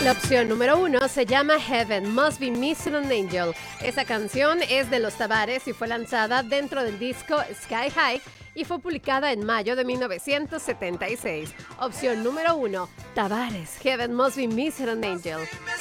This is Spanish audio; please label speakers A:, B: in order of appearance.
A: La opción número 1 se llama Heaven Must Be Missing an Angel. Esa canción es de Los Tavares y fue lanzada dentro del disco Sky High y fue publicada en mayo de 1976. Opción número 1, Tavares, Heaven Must Be Missing an Angel.